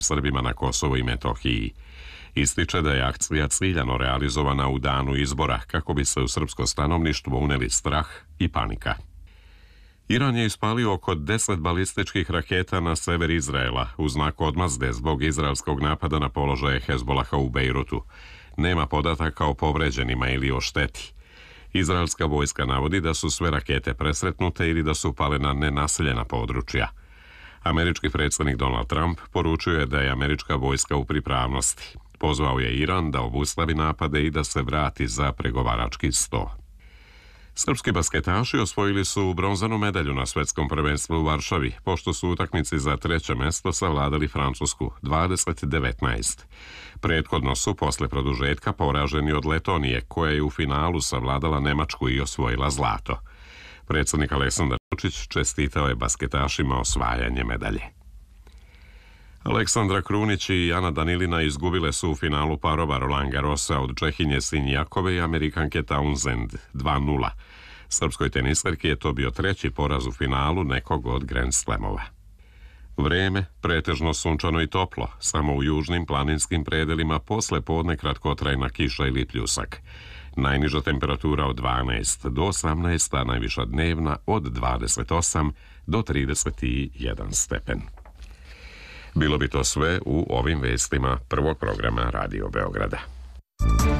Srbima na Kosovu i Metohiji. Ističe da je akcija ciljano realizovana u danu izbora kako bi se u srpsko stanovništvo uneli strah i panika. Iran je ispalio oko 10 balističkih raketa na sever Izraela u znak odmazde zbog izraelskog napada na položaje Hezbolaha u Bejrutu. Nema podataka o povređenima ili o šteti. Izraelska vojska navodi da su sve rakete presretnute ili da su pale na nenaseljena područja. Američki predsjednik Donald Trump poručio je da je američka vojska u pripravnosti. Pozvao je Iran da obustavi napade i da se vrati za pregovarački sto. Srpski basketaši osvojili su bronzanu medalju na svetskom prvenstvu u Varšavi, pošto su utakmici za treće mesto savladali Francusku 20-19. Prethodno su posle produžetka poraženi od Letonije, koja je u finalu savladala Nemačku i osvojila zlato. Predsjednik Aleksandar Vučić čestitao je basketašima osvajanje medalje. Aleksandra Krunić i Ana Danilina izgubile su u finalu parova Roland Garrosa od Čehinje Sinjakove i Amerikanke Townsend 2:0. Srpskoj tenisarki je to bio treći poraz u finalu nekog od Grand Slamova. Vreme pretežno sunčano i toplo, samo u južnim planinskim predelima posle podne kratkotrajna kiša ili pljusak. Najniža temperatura od 12 do 18, a najviša dnevna od 28 do 31 stepen. Bilo bi to sve u ovim vestima prvog programa Radio Beograda.